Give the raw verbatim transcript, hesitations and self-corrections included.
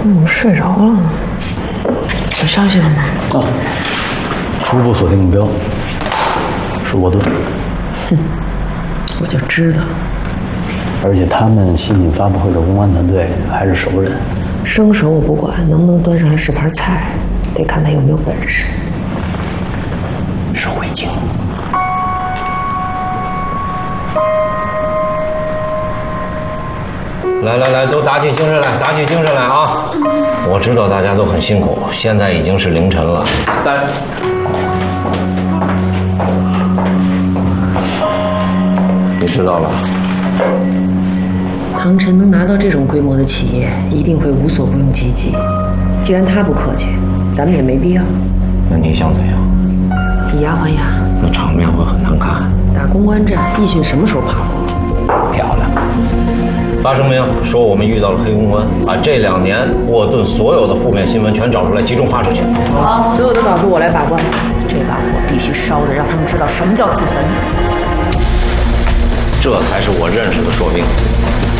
嗯，睡着了。有消息了吗？ 啊，初步锁定目标是沃顿。 哼，我就知道。 而且他们新品发布会的公关团队还是熟人。 生熟我不管，能不能端上来是盘菜，得看他有没有本事。 是回京。 来来来，都打起精神来，打起精神来啊！我知道大家都很辛苦，现在已经是凌晨了。但你知道了， 唐晨能拿到这种规模的企业，一定会无所不用其极。既然他不客气，咱们也没必要。 那你想怎样？ 以牙还牙。 那场面会很难看。 打公关战，易迅什么时候怕过？ 漂亮。发声明说我们遇到了黑公关，把这两年沃顿所有的负面新闻全找出来，集中发出去。 好，所有的稿子我来把关，这把火必须烧的让他们知道什么叫自焚。 这才是我认识的硕斌。